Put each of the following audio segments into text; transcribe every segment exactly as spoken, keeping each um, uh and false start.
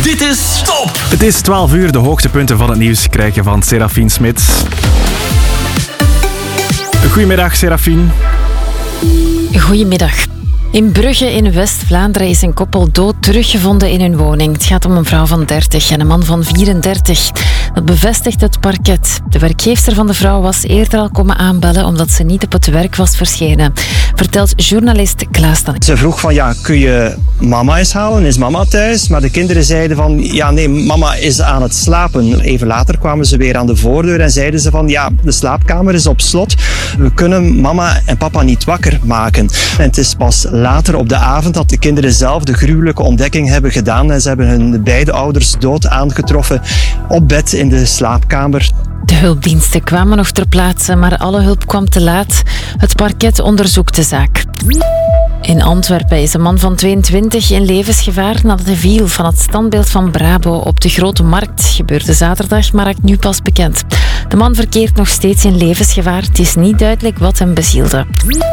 Dit is Top! Het is twaalf uur, de hoogtepunten van het nieuws krijg je van Serafine Smits. Goedemiddag, Serafine. Goedemiddag. In Brugge in West-Vlaanderen is een koppel dood teruggevonden in hun woning. Het gaat om een vrouw van dertig en een man van vierendertig. Dat bevestigt het parket. De werkgeefster van de vrouw was eerder al komen aanbellen omdat ze niet op het werk was verschenen. Vertelt journalist Klaas Dan. Ze vroeg van, ja, kun je mama eens halen? Is mama thuis? Maar de kinderen zeiden van, ja, nee, mama is aan het slapen. Even later kwamen ze weer aan de voordeur en zeiden ze van, ja, de slaapkamer is op slot. We kunnen mama en papa niet wakker maken. En het is pas later op de avond dat de kinderen zelf de gruwelijke ontdekking hebben gedaan. En ze hebben hun beide ouders dood aangetroffen op bed in de slaapkamer. De hulpdiensten kwamen nog ter plaatse, maar alle hulp kwam te laat. Het parket onderzoekt de zaak. In Antwerpen is een man van tweeëntwintig in levensgevaar nadat hij viel van het standbeeld van Brabo op de Grote Markt. Gebeurde zaterdag, maar raakt nu pas bekend. De man verkeert nog steeds in levensgevaar. Het is niet duidelijk wat hem bezielde.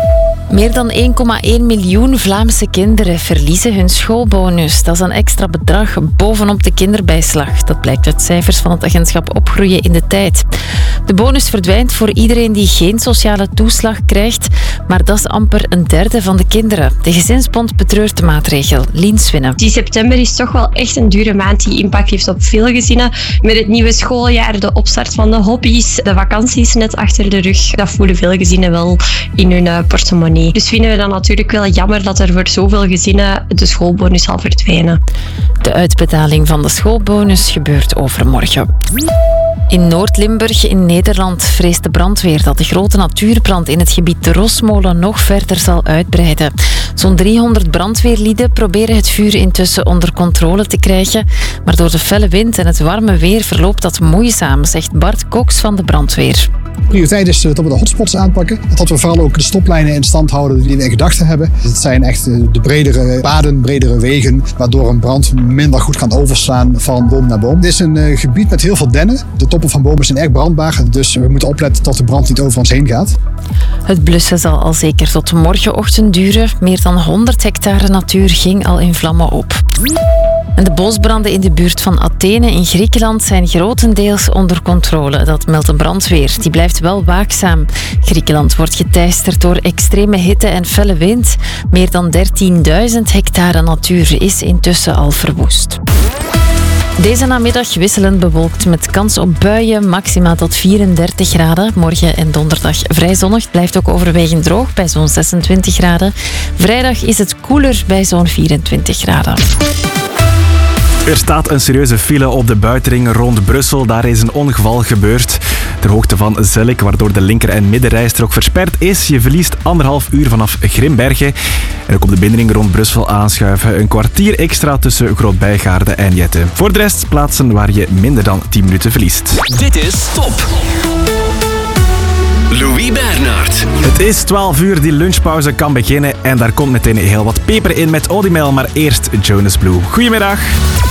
Meer dan één komma één miljoen Vlaamse kinderen verliezen hun schoolbonus. Dat is een extra bedrag bovenop de kinderbijslag. Dat blijkt uit cijfers van het agentschap Opgroeien in de Tijd. De bonus verdwijnt voor iedereen die geen sociale toeslag krijgt, maar dat is amper een derde van de kinderen. De Gezinsbond betreurt de maatregel. Lien Swinnen. Die september is toch wel echt een dure maand die impact heeft op veel gezinnen. Met het nieuwe schooljaar, de opstart van de hobby's, de vakanties net achter de rug. Dat voelen veel gezinnen wel in hun uh, portemonnee. Dus vinden we dan natuurlijk wel jammer dat er voor zoveel gezinnen de schoolbonus zal verdwijnen. De uitbetaling van de schoolbonus gebeurt overmorgen. In Noord-Limburg in Nederland vreest de brandweer dat de grote natuurbrand in het gebied de Rosmolen nog verder zal uitbreiden. Zo'n driehonderd brandweerlieden proberen het vuur intussen onder controle te krijgen, maar door de felle wind en het warme weer verloopt dat moeizaam, zegt Bart Cox van de brandweer. Prioriteit is dat we de hotspots aanpakken. Dat we vooral ook de stoplijnen in stand houden die we in gedachten hebben. Het zijn echt de bredere paden, bredere wegen, waardoor een brand minder goed kan overslaan van boom naar boom. Het is een gebied met heel veel dennen. De toppen van bomen zijn erg brandbaar, dus we moeten opletten dat de brand niet over ons heen gaat. Het blussen zal al zeker tot morgenochtend duren. Meer dan honderd hectare natuur ging al in vlammen op. En de bosbranden in de buurt van Athene in Griekenland zijn grotendeels onder controle. Dat meldt een brandweer. Die blijft wel waakzaam. Griekenland wordt geteisterd door extreme hitte en felle wind. Meer dan dertienduizend hectare natuur is intussen al verwoest. Deze namiddag wisselend bewolkt met kans op buien, maxima tot vierendertig graden. Morgen en donderdag vrij zonnig, blijft ook overwegend droog bij zo'n zesentwintig graden. Vrijdag is het koeler bij zo'n vierentwintig graden. Er staat een serieuze file op de buitenring rond Brussel. Daar is een ongeval gebeurd ter hoogte van Zellik, waardoor de linker- en middenrijstrook versperd is. Je verliest anderhalf uur vanaf Grimbergen. En ook op de binnenring rond Brussel aanschuiven. Een kwartier extra tussen Groot-Bijgaarde en Jette. Voor de rest plaatsen waar je minder dan tien minuten verliest. Dit is Top! Louis Bernard. Het is twaalf uur, die lunchpauze kan beginnen en daar komt meteen heel wat peper in met Audimail, maar eerst Jonas Blue. Goedemiddag.